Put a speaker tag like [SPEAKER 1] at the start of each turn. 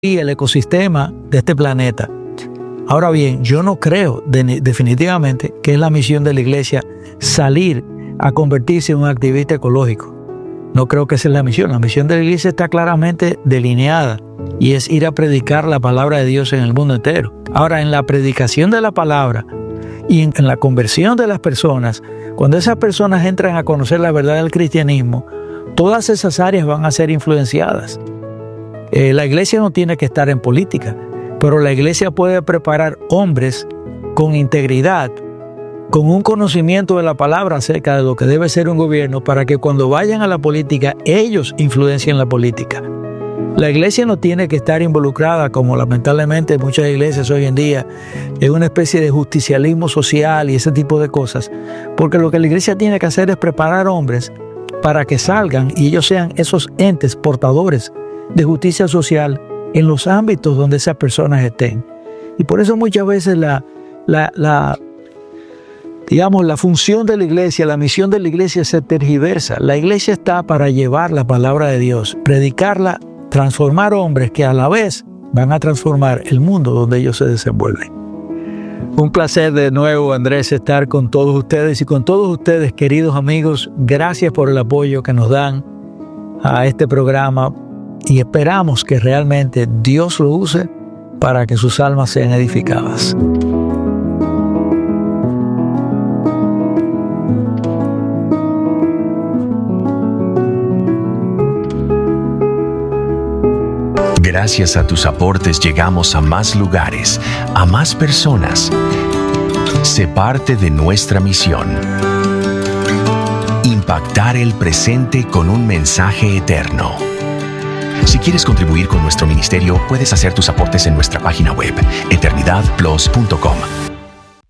[SPEAKER 1] y el ecosistema de este planeta. Ahora bien, yo no creo definitivamente que es la misión de la iglesia salir a convertirse en un activista ecológico. No creo que esa es la misión. La misión de la iglesia está claramente delineada y es ir a predicar la palabra de Dios en el mundo entero. Ahora, en la predicación de la palabra y en la conversión de las personas, cuando esas personas entran a conocer la verdad del cristianismo, todas esas áreas van a ser influenciadas. La iglesia no tiene que estar en política, pero la iglesia puede preparar hombres con integridad, con un conocimiento de la palabra acerca de lo que debe ser un gobierno, para que cuando vayan a la política, ellos influencien la política. La iglesia no tiene que estar involucrada, como lamentablemente muchas iglesias hoy en día, en una especie de justicialismo social y ese tipo de cosas, porque lo que la iglesia tiene que hacer es preparar hombres para que salgan y ellos sean esos entes portadores de justicia social en los ámbitos donde esas personas estén. Y por eso muchas veces la función de la iglesia, la misión de la iglesia se tergiversa. La iglesia está para llevar la palabra de Dios, predicarla, transformar hombres que a la vez van a transformar el mundo donde ellos se desenvuelven. Un placer de nuevo, Andrés, estar con todos ustedes y con todos ustedes, queridos amigos. Gracias por el apoyo que nos dan a este programa y esperamos que realmente Dios lo use para que sus almas sean edificadas.
[SPEAKER 2] Gracias a tus aportes llegamos a más lugares, a más personas. Sé parte de nuestra misión. Impactar el presente con un mensaje eterno. Si quieres contribuir con nuestro ministerio, puedes hacer tus aportes en nuestra página web, eternidadplus.com.